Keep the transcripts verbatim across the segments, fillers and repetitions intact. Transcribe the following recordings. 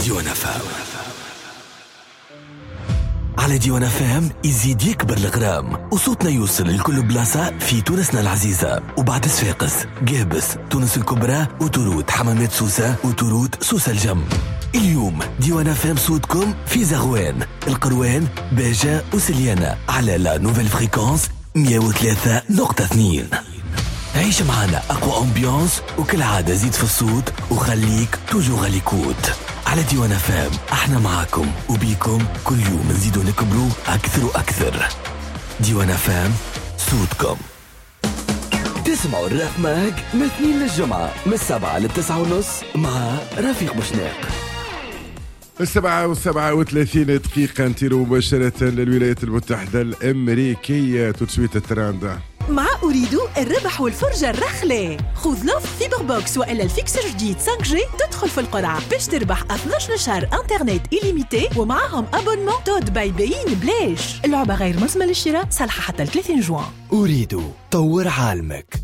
ديوان فام. على ديوان فام يزيد يكبر الغرام وصوتنا يوصل لكل بلاصة في تونسنا العزيزة. وبعد صفاقس، قابس، تونس الكبرى، وتروت حمامات سوسة، وتروت سوسة الجم. اليوم ديوان فام صوتكم في زغوان، القروان، باجة وسليانة على لا نوفيل فريكونس مية وثلاثة نقطة اثنين. عيش معنا أقوى أمبيانس، وكل عادة زيد في الصوت وخليك توجو غاليكوت. على ديوان فام احنا معاكم وبيكم كل يوم نزيدو نكبروا أكثر وأكثر. ديوان فام صوتكم. تسمعوا الراب ماج من اثنين للجمعة من السبعة للتسعة ونص مع رفيق بوشناق. السبعة والسبعة وثلاثين دقيقة نطيروا مباشرة للولايات المتحدة الأمريكية. تسويت التراندا مع أريد الربح والفرجة الرخلة. خذ لوف فيبر بوكس وإلا الفيكس جديد خمسة جي تدخل في القرعة باش تربح اثني عشر شهر انترنت إليميتي ومعهم أبونمون تود بايبين بلاش. اللعبة غير مسمى للشراء، صالحة حتى ثلاثين جوان. أريد طور عالمك.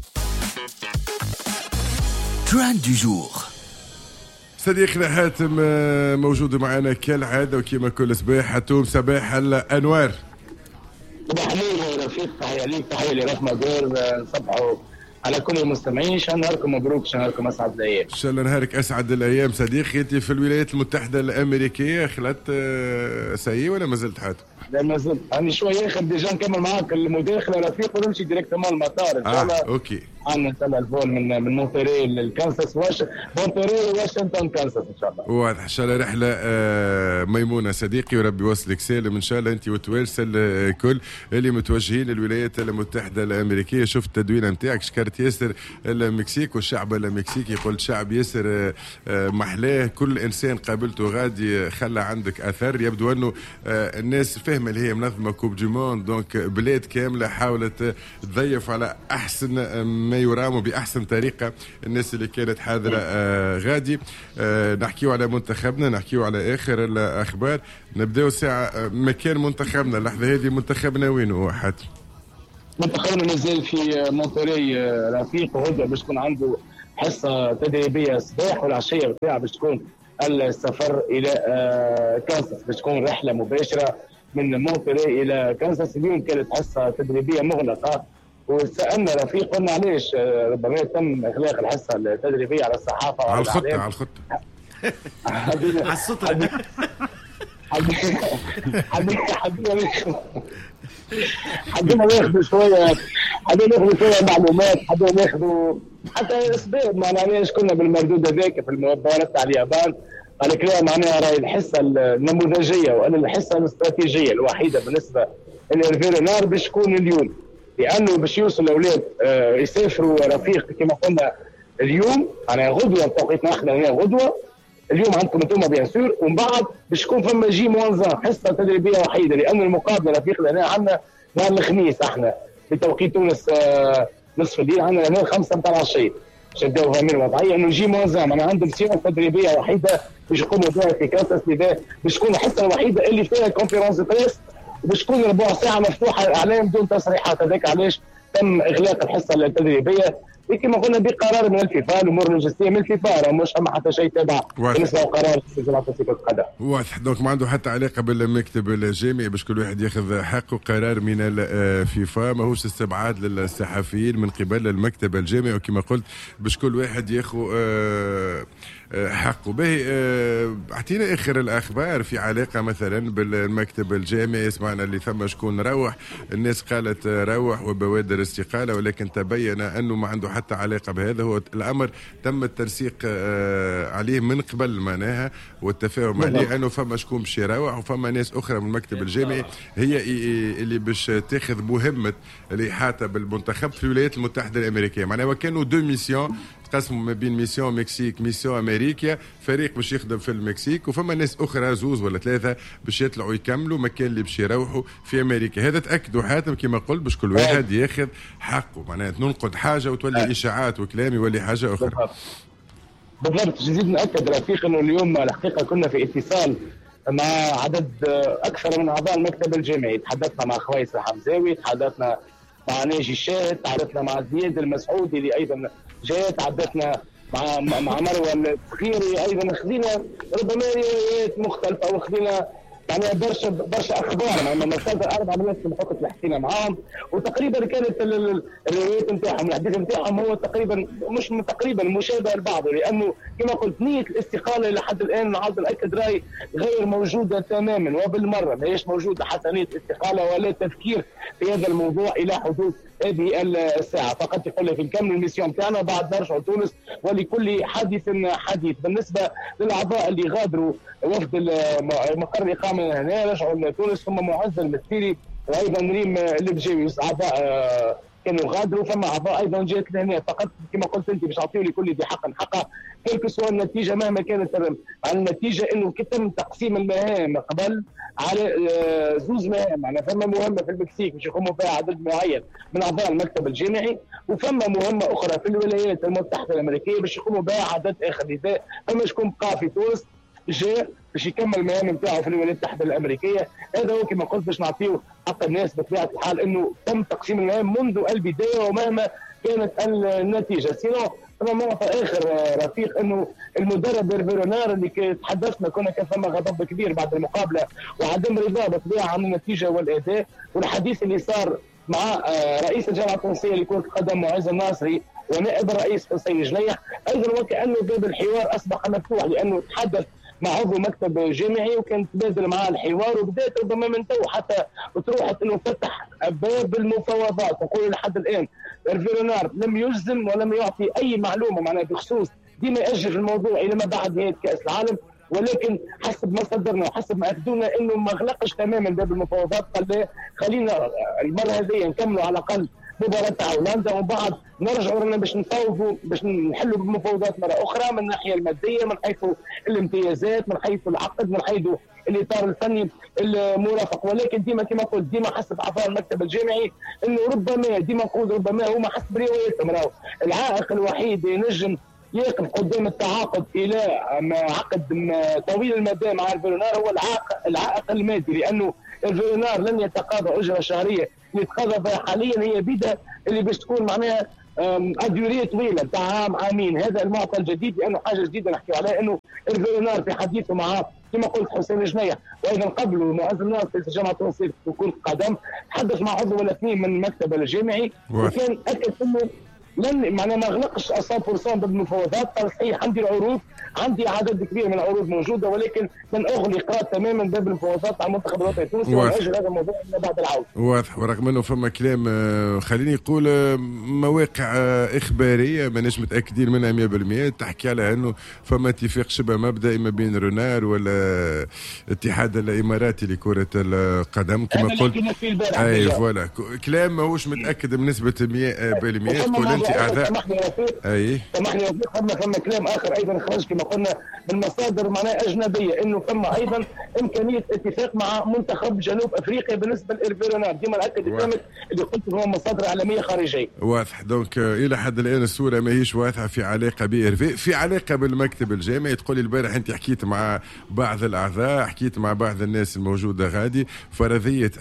تراند دو جور. صديقنا حاتم موجود معنا كالعادة وكما كل صباح. حتوم صباح الأنوار. صباح الخير رفيق، تحية ليك، تحية لرحمة دور. نصبحوا على كل المستمعين. شان نهاركم مبروك، شان نهاركم أسعد الأيام. إن شاء الله نهارك أسعد الأيام صديقي. أنت في الولايات المتحدة الأمريكية خلت ساي ولا ما زلت حاتم؟ لا ما زلت، أنا شوية آخر ديجا نكمل معاك المداخلة رفيق ونمشي ديريكتومون المطار إن شاء الله. آه، أوكي. عندنا إن شاء الله الفول من من مونتري للكانساس، واش مونتري واشنطن كانساس إن شاء الله. واضح. إن شاء الله رحلة آه ميمونة صديقي، وربي يوصلك سالم إن شاء الله أنت وتوالسل آه كل اللي متوجهين للولايات المتحدة الأمريكية. شفت التدوينة نتاعك، شكرت ياسر المكسيك والشعب المكسيكي. قلت شعب ياسر آه آه محلاه، كل إنسان قابلته غادي خلى عندك أثر. يبدو أنه آه الناس فهمة اللي هي منظمة كوب دي موند، دونك بلاد كاملة حاولت تضيف على أحسن ما يرام بأحسن طريقة الناس اللي كانت حاضرة آه غادي. آه نحكيو على منتخبنا، نحكيو على آخر الأخبار. نبداو ساعة آه مكان منتخبنا اللحظة هذه. منتخبنا وين هو حاتم؟ منتخبنا نزل في مونتري رفيق، وهذا باش تكون عنده حصة تدريبية الصباح، والعشية بتاعها باش تكون السفر إلى آه كانساس، باش تكون رحلة مباشرة من مونتري إلى كانساس. اليوم كانت حصة تدريبية مغلقة، وسألنا رفيق قلنا علاش ربما تم إغلاق الحصة التدريبية على الصحافة على الخطة على الخطة على السطر. حبينا ناخذ شوية حبينا ناخذ شوية معلومات، حبينا ناخذ حتى أسباب معناها علاش كنا بالمردود هذاك في المباراة تاع اليابان. على كلام معناها راهي الحصة النموذجية وأنا الحصة الاستراتيجية الوحيدة بالنسبة للفيرنار باش تكون اليوم، لانه باش يوصل الاولاد آه يسافروا رفيق كما قلنا اليوم. انا غدوه بتوقيتنا احنا هنا غدوه اليوم عندكم انتم بيان سور، ومن بعد باش تكون فما جي موانزان حصه تدريبيه وحيده، لان المقابله رفيق لنا عندنا نهار الخميس احنا بتوقيت تونس آه نصف الليل، عندنا هنا خمسة متاع العشيه باش نبداو من الوضعيه انه جي موانزان معناها عندهم سيون تدريبيه وحيده باش يقوموا بها في كاساس. لذا باش تكون الحصه الوحيده اللي فيها كونفيرونس بريس، باش تكون ربع ساعة مفتوحة الإعلام بدون تصريحات. هذاك علاش تم إغلاق الحصة التدريبية كما قلنا بقرار من الفيفا، الأمور لوجستية من الفيفا، مش أما حتى شيء تابع بالنسبة لقرار جماعة كرة القدم. واضح. دونك ما عنده حتى علاقة بالمكتب الجامعي باش كل واحد ياخذ حقه. قرار من الفيفا ماهوش استبعاد للصحفيين من قبل المكتب الجامعي، وكما قلت باش كل واحد ياخذ حقه. باهي اعطينا اخر الاخبار في علاقه مثلا بالمكتب الجامعي. سمعنا اللي ثم شكون روح، الناس قالت روح وبوادر استقاله، ولكن تبين انه ما عنده حتى علاقه بهذا. هو الامر تم التنسيق عليه من قبل معناها والتفاهم عليه انه فما شكون باش يروح، وفما ناس اخرى من المكتب الجامعي هي اللي باش تاخذ مهمه الاحاطه بالمنتخب في الولايات المتحده الامريكيه. معناها كانوا دو ميسيون تقسموا ما بين ميسيون مكسيك ميسيون امريكا، فريق باش يخدم في المكسيك وفما ناس اخرى زوز ولا ثلاثه باش يطلعوا يكملوا مكان اللي باش يروحوا في امريكا. هذا تاكدوا حاتم كما قلت باش كل واحد ياخذ حقه، معناها ننقد حاجه وتولي اشاعات وكلام يولي حاجه اخرى. بالضبط. نزيد ناكد رفيق انه اليوم الحقيقه كنا في اتصال مع عدد اكثر من اعضاء المكتب الجامعي. تحدثنا مع خويس الحمزاوي، تحدثنا مع ناجي الشاهد، تحدثنا مع زياد المسعودي اللي ايضا جاء، تحدثنا مع مع مروه الصغيري ايضا خذينا ربما روايات مختلفه وخذينا يعني برشا برشا اخبار مع مصادر اربع ناس الحقوق اللي حكينا معاهم وتقريبا كانت الروايات نتاعهم الحديث نتاعهم هو تقريبا مش تقريبا مشابه لبعض لانه كما قلت نيه الاستقاله لحد الان نعاود ناكد راي غير موجوده تماما وبالمره ما هيش موجوده حتى نيه استقاله ولا تفكير في هذا الموضوع الى حدوث هذه الساعه فقط يقول لك نكمل الميسيون تاعنا بعد نرجع تونس ولكل حادث حديث. بالنسبه للاعضاء اللي غادروا وفد مقر الاقامه هنا رجعوا لتونس ثم معز المسيري وايضا ريم البجاوي اعضاء كانوا غادروا فما اعضاء ايضا جات لهنا فقط كما قلت انت باش تعطيوا لكل ذي حق حقه كلك سواء النتيجه مهما كانت النتيجه انه تم تقسيم المهام قبل على زوز مهام يعني فما مهمه في المكسيك باش يقوموا بها عدد معين من اعضاء المكتب الجامعي وفما مهمه اخرى في الولايات المتحده الامريكيه باش يقوموا بها عدد اخر لذا فما شكون بقى في تونس جاء باش يكمل المهام نتاعو في الولايات المتحده الامريكيه. هذا هو كما قلت باش نعطيو حق الناس بطبيعه الحال انه تم تقسيم المهام منذ البدايه ومهما كانت النتيجه. سينو ثم نقطه اخر رفيق انه المدرب هيرفي اللي تحدثنا كنا كان ثم غضب كبير بعد المقابله وعدم رضا بطبيعه عن النتيجه والاداء والحديث اللي صار مع رئيس الجامعه التونسيه لكره القدم معز الناصري ونائب الرئيس حسين جنيح ايضا وكانه باب الحوار اصبح مفتوح لانه تحدث مع عضو مكتب جامعي وكان تبادل معاه الحوار وبدات ربما من تو حتى وتروحت انه فتح باب المفاوضات. نقول لحد الان هيرفي لم يجزم ولم يعطي اي معلومه معناها بخصوص ديما يأجل الموضوع الى ما بعد نهايه كاس العالم ولكن حسب ما صدرنا وحسب ما اكدونا انه ما غلقش تماما باب المفاوضات قال خلينا المره هذه نكملوا على الاقل مباراة تاع هولندا ومن بعد نرجعوا لنا باش نفاوضوا باش نحلوا بالمفاوضات مرة أخرى من الناحية المادية من حيث الامتيازات من حيث العقد من حيث الإطار الفني المرافق ولكن ديما كما قلت ديما حسب أعضاء المكتب الجامعي إنه ربما ديما نقول ربما هما حسب روايتهم راهو العائق الوحيد ينجم يقف قدام التعاقد الى عقد طويل المدى مع الفيرونار هو العائق العائق المادي لانه الفيرونار لن يتقاضى اجره شهريه يتقاضى بها حاليا هي بدا اللي باش تكون معناها اديوريه طويله بتاع عام عامين. هذا المعطى الجديد لانه حاجه جديده نحكي عليها انه الفيرونار في حديثه مع كما قلت حسين جنيح وايضا قبله معز الناصري في الجامعه التونسيه لكره القدم تحدث مع عضو ولا اثنين من المكتب الجامعي وكان اكد انه لن معناها ما غلقش مية بالمية بالمفاوضات قال صحيح عندي العروض عندي عدد كبير من العروض موجوده ولكن لن اغلق تماما باب المفاوضات مع المنتخب الوطني التونسي ونأجل هذا الموضوع بعد العوده. واضح ورغم انه فما كلام خليني نقول مواقع اخباريه ماناش متاكدين منها مية بالمية تحكي على انه فما اتفاق شبه مبدئي ما بين رونار ولا الاتحاد الاماراتي لكره القدم كما قلت اي فوالا كلام ماهوش متاكد بنسبه مية بالمية تقول انت اعضاء اي سامحني فما فما كلام اخر ايضا خرج كما قلنا من مصادر معناها اجنبيه انه فما ايضا امكانيه اتفاق مع منتخب جنوب افريقيا بالنسبه للفيرونار ديما ناكد الكلام اللي قلت هو مصادر اعلاميه خارجيه. واضح دونك الى حد الان الصوره ماهيش واضحه في علاقه بإرفي في علاقه بالمكتب الجامعي. تقول لي البارح انت حكيت مع بعض الاعضاء حكيت مع بعض الناس الموجوده غادي فرضيه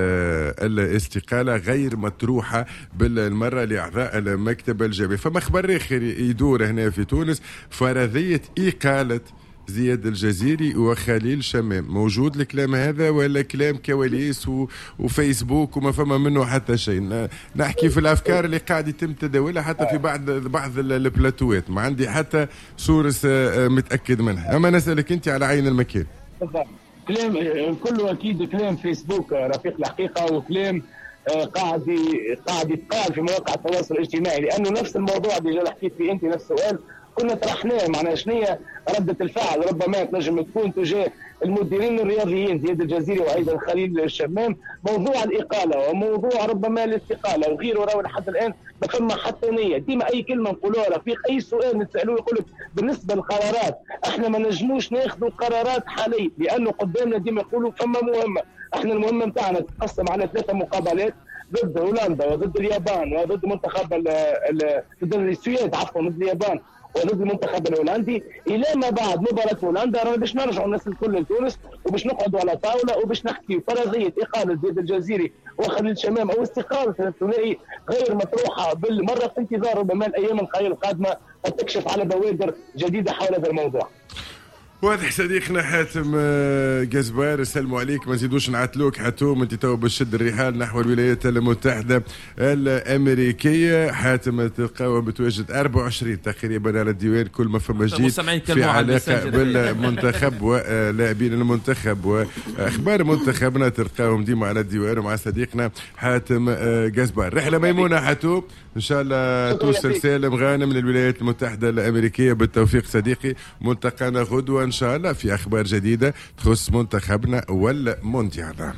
الاستقاله غير مطروحه بالمره لاعضاء المكتب الجامعي. فما خبر اخر يدور هنا في تونس فرضيه اقاله زياد الجزيري وخليل شمام. موجود الكلام هذا ولا كلام كواليس و... وفيسبوك وما فما منه حتى شيء؟ نحكي في الافكار اللي قاعد يتم تداولها حتى في بعض بعض البلاتوات ما عندي حتى سورس متاكد منها اما نسالك انت على عين المكان. كلام كله اكيد كلام فيسبوك رفيق الحقيقه وكلام قاعد قاعد يتقال في مواقع التواصل الاجتماعي لانه نفس الموضوع اللي حكيت فيه انت نفس السؤال كنا طرحناه معناها شنو هي رده الفعل ربما تنجم تكون تجاه المديرين الرياضيين زياد الجزيري وايضا خليل الشمام موضوع الاقاله وموضوع ربما الاستقاله وغيره راهو لحد الان ما فما حتى نيه. ديما اي كلمه نقولوها رفيق اي سؤال نسالوه يقول لك بالنسبه للقرارات احنا ما نجموش ناخذوا قرارات حاليا لانه قدامنا ديما يقولوا فما مهمه احنا المهمه نتاعنا تتقسم على ثلاثه مقابلات ضد هولندا وضد اليابان وضد منتخب ضد السويد عفوا ضد اليابان وضد المنتخب الهولندي. الى ما بعد مباراه هولندا رانا باش نرجعوا الناس الكل لتونس وباش نقعدوا على طاوله وباش نحكي فرضيه اقاله زياد الجزيري وخليل شمام او استقاله الثنائي غير مطروحه بالمره، في انتظار ربما الايام القادمه قد تكشف على بوادر جديده حول هذا الموضوع. واضح صديقنا حاتم جزبار، السلام عليك. ما نزيدوش نعتلوك حتوم، انت تو بشد الرحال نحو الولايات المتحده الامريكيه. حاتم تلقاوه بتواجد أربعة وعشرين تقريبا على الديوان، كل ما فما جديد في علاقه بالمنتخب ولاعبين المنتخب واخبار منتخبنا تلقاوهم ديما على الديوان مع صديقنا حاتم جزبار. رحله ميمونه حتوم، ان شاء الله توصل سالم غانم من الولايات المتحده الامريكيه. بالتوفيق صديقي، ملتقانا غدوه ان شاء الله في اخبار جديده تخص منتخبنا والمونديال.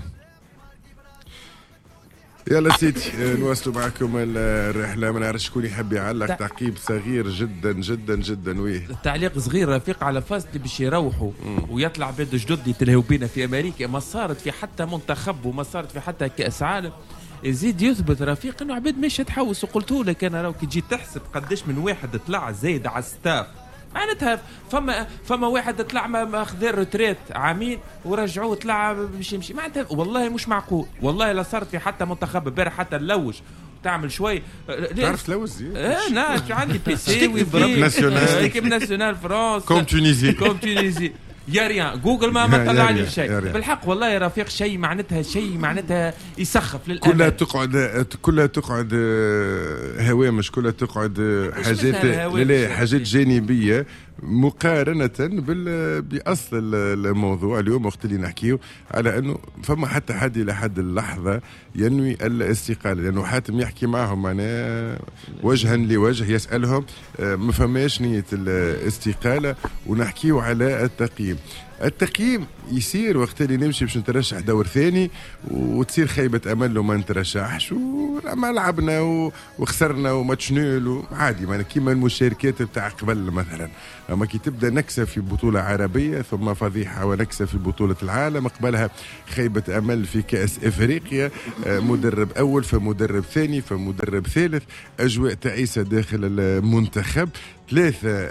يلا سيدي نواصلوا معكم الرحله. ما نعرفش شكون يحب يعلق تعقيب صغير جدا جدا جدا. ويه تعليق صغير رفيق على فاز اللي باش يروحوا ويطلع بيد جدد يتلهوا بينا في امريكا. ما صارت في حتى منتخب وما صارت في حتى كاس عالم. يزيد يثبت رفيق انه عباد مش تحوس. وقلت لك انا راهو كي تجي تحسب قداش من واحد طلع زايد على الستاف معناتها فما فما واحد طلع ما خذ الريتريت عامين ورجعوه طلع باش يمشي معناتها والله مش معقول. والله لا صارت في حتى منتخب امبارح حتى نلوج تعمل شوي تعرف تلوز اه نعم عندي بي سي ويضرب ناسيونال ليكيب ناسيونال فرنسا كوم تونيزي كوم تونيزي يا ريان جوجل ما ما طلع لي شيء بالحق. والله يا رفيق شيء معناتها شيء معناتها يسخف للأمل. كلها تقعد كلها تقعد هوامش، كلها تقعد حاجات لا حاجات جانبيه مقارنة بال... بأصل الموضوع. اليوم وقت اللي نحكيه على أنه فما حتى حد إلى حد اللحظة ينوي الاستقالة، لأنه حاتم يحكي معهم معناه وجها لوجه يسألهم ما فماش نية الاستقالة ونحكيه على التقييم. التقييم يصير وقت اللي نمشي باش نترشح دور ثاني وتصير خيبة أمل وما نترشحش وما لعبنا وخسرنا وماتش نول عادي، ما كيما المشاركات بتاع قبل مثلا. أما كي تبدأ نكسة في بطولة عربية ثم فضيحة ونكسة في بطولة العالم، قبلها خيبة أمل في كأس إفريقيا، مدرب أول فمدرب ثاني فمدرب ثالث، أجواء تعيسة داخل المنتخب، ثلاثة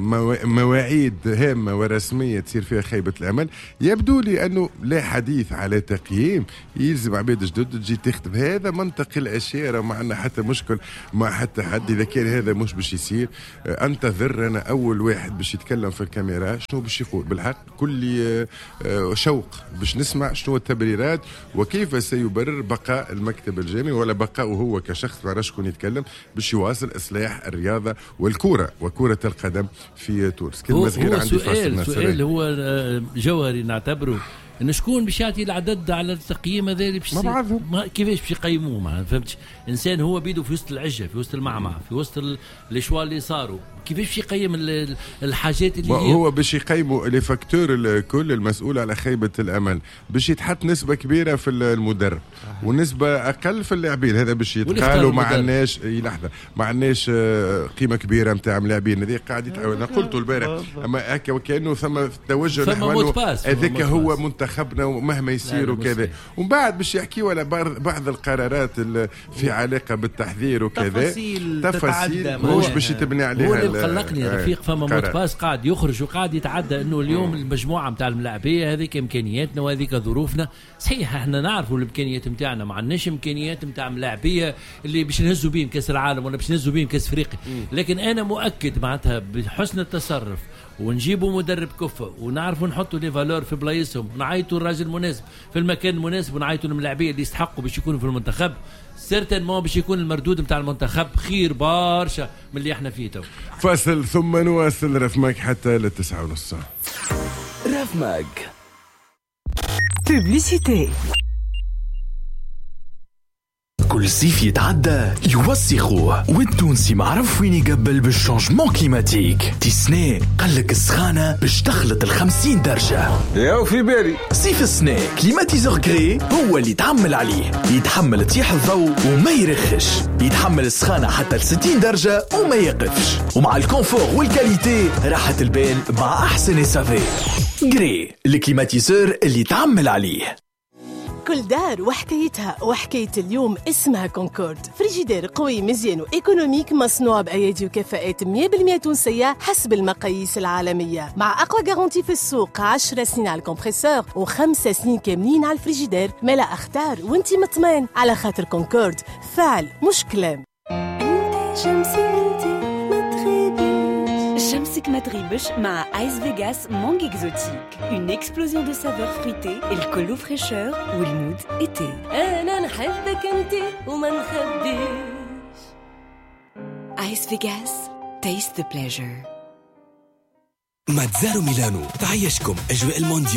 مواعيد هامة ورسمية تصير فيها خيبة الأمل. يبدو لي أنه لا حديث على تقييم، يلزم عباد جدد تجي تختم. هذا منطق الأشياء، ما عندنا حتى مشكل مع حتى حد. إذا كان هذا مش باش يصير أنتظر أنا أول واحد باش يتكلم في الكاميرا شنو باش يقول. بالحق كل شوق باش نسمع شنو التبريرات وكيف سيبرر بقاء المكتب الجامعي ولا بقاءه هو كشخص. ما شكون يتكلم باش يواصل إصلاح الرياضة والكرة وكرة القدم في تونس. كلمة صغيرة عندي سؤال سؤال هو جوهري نعتبره انه شكون باش يعطي العدد على التقييم هذا اللي باش كيفاش باش يقيموه. ما فهمتش. انسان هو بيده في وسط العجه في وسط المعمعة في وسط الاشواء اللي صاروا، كيفاش باش يقيم الحاجات اللي هي هو باش يقيموا لي فاكتور الكل المسؤول على خيبه الامل. باش يتحط نسبه كبيره في المدرب ونسبه اقل في اللاعبين. هذا باش يتقالوا ما عندناش لحظه ما عندناش قيمه كبيره نتاع اللاعبين. هذه قاعده انا قلت البارح. اما هكا وكانه ثم توجه نحو هذاك هو منتخبنا ومهما يصير وكذا. ومن بعد باش يحكيوا على بعض القرارات في علاقه بالتحذير وكذا تفاصيل تفاصيل مش باش يتبني عليها. قلقني رفيق. فما موت باس قاعد يخرج وقاعد يتعدى انه اليوم المجموعه نتاع الملاعبيه هذيك امكانياتنا وهذيك ظروفنا. صحيح احنا نعرفوا الامكانيات نتاعنا، ما عندناش امكانيات نتاع ملاعبيه اللي باش نهزوا بهم كاس العالم ولا باش نهزوا بهم كاس افريقيا. لكن انا مؤكد معناتها بحسن التصرف ونجيبوا مدرب كفة ونعرفوا نحطوا لي فالور في بلايصهم ونعيطوا الراجل المناسب في المكان المناسب ونعيطوا الملاعبيه اللي يستحقوا باش يكونوا في المنتخب. سيرتينمون باش يكون المردود نتاع المنتخب خير بارشا من اللي احنا فيه تو. فاصل ثم نواصل رفماك حتى للتسعة ونص. رفماك بوبليسيتي. كل صيف يتعدى يوسخوه والتونسي معرف وين يقبل بالشانجمون كليماتيك. تسنى قلك السخانة باش تخلط الخمسين درجة. ياو في بالي صيف السنة كليماتيزور غري هو اللي يتحمل عليه، يتحمل تيح الضوء وما يرخش، يتحمل السخانة حتى لستين درجة وما يقفش، ومع الكونفور والكاليتي راحة البال مع أحسن سافي. غري الكليماتيزور اللي يتعمل عليه. لكل دار وحكايتها، وحكاية اليوم اسمها كونكورد. فريجيدير قوي مزيان وإيكونوميك مصنوع بأيادي وكفاءات مية بالمية تونسية حسب المقاييس العالمية، مع أقوى جارانتي في السوق. عشر سنين على الكمبريسور وخمسة سنين كاملين على الفريجيدير. ملا اختار وانتي مطمئن على خاطر كونكورد فعل مش كلام. شمسك ما تغيبش مع ايس فيغاس مونغ اكزوتيك. اون اكسبلوزيون دو سافور فريتي، الكل فريشور والمود ايتي. انا نحبك انتي وما نخبيش. ايس فيغاس تيست ذا بليجر. ماتزارو ميلانو تعيشكم أجواء المونديال.